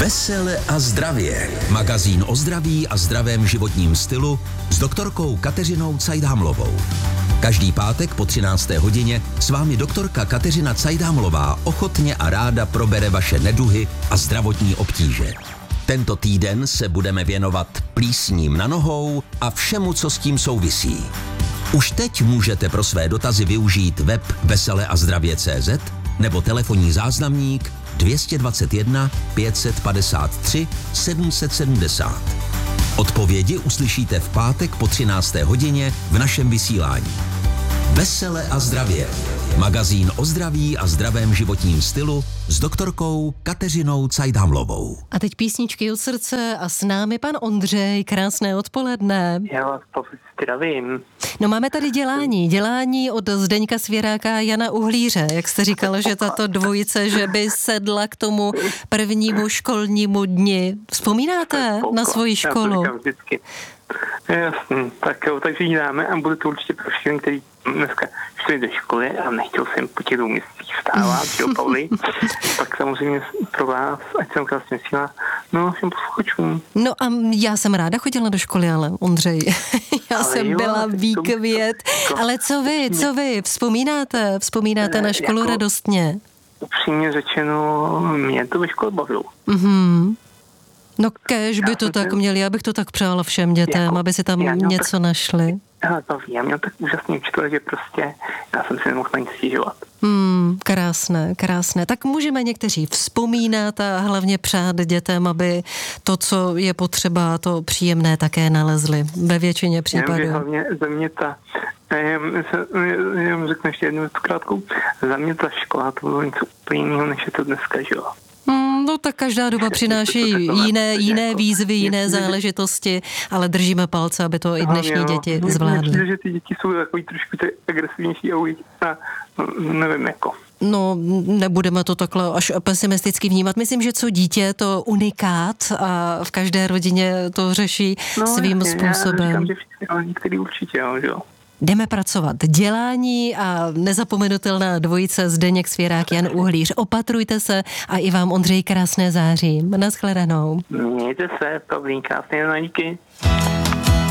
Vesele a zdravě. Magazín o zdraví a zdravém životním stylu s doktorkou Kateřinou Cajdámlovou. Každý pátek po 13. hodině s vámi doktorka Kateřina Cajdámlová ochotně a ráda probere vaše neduhy a zdravotní obtíže. Tento týden se budeme věnovat plísním na nohou a všemu, co s tím souvisí. Už teď můžete pro své dotazy využít web veseleazdravě.cz nebo telefonní záznamník 221 553 770. Odpovědi uslyšíte v pátek po 13. hodině v našem vysílání. Vesele a zdravě. Magazín o zdraví a zdravém životním stylu s doktorkou Kateřinou Cajdámlovou. A teď písničky od srdce a s námi pan Ondřej. Krásné odpoledne. Já vás zdravím. No máme tady dělání od Zdeňka Svěráka a Jana Uhlíře. Jak jste říkala, že tato dvojice, že by sedla k tomu prvnímu školnímu dni. Vzpomínáte na svoji školu? Já to vždycky. Jasný, tak jo, takže ji dáme a bude to určitě pro všechny, který dneska šli do školy a nechtěl jsem po těch 2 měsících vstávat, že jo, Pavli. Tak samozřejmě pro vás, ať jsem krásně síla, no všem posluchačům. No a já jsem ráda chodila do školy, ale Ondřej, já jsem byla výkvět. Ale co vy, vzpomínáte na školu jako, radostně? Upřímně řečeno, mě to ve škole bavilo. Mhm. No kéž by to tak měli, já bych to tak přála všem dětem, aby si tam něco našli. Já měl tak úžasný učitel, že prostě já jsem si nemohl na nic stěžovat. Krásné. Tak můžeme někteří vzpomínat a hlavně přát dětem, aby to, co je potřeba, to příjemné také nalezli ve většině případů. Hlavně za mě já řeknu ještě jednu krátkou, za mě ta škola to bylo něco úplně jiného, než je to dneska, že jo. No tak každá doba přináší jiné výzvy, jiné záležitosti, ale držíme palce, aby to i dnešní děti zvládly. Myslím, že ty děti jsou takový trošku agresivnější a nevím jako. No, nebudeme to takhle až pesimisticky vnímat. Myslím, že co dítě, to unikát a v každé rodině to řeší svým způsobem. Já říkám, že všichni, ale některý určitě, jo. Jdeme pracovat. Dělání a nezapomenutelná dvojice Zdeněk Svěrák, Jan Uhlíř. Opatrujte se a i vám, Ondřej, krásné září. Naschledanou. Mějte se, Pavlín, krásné díky.